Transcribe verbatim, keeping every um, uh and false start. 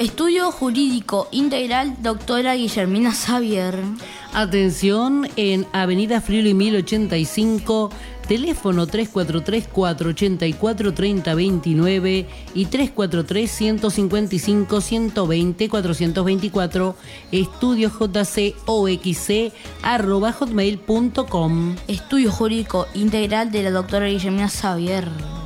Estudio Jurídico Integral, doctora Guillermina Xavier. Atención, en Avenida Friuli mil ochenta y cinco, teléfono tres cuatro tres, cuatro ocho cuatro, tres cero dos nueve y tres cuatro tres, uno cinco cinco, uno dos cero, cuatro dos cuatro, estudio jcoxc arroba hotmail punto com. Estudio Jurídico Integral de la doctora Guillermina Xavier.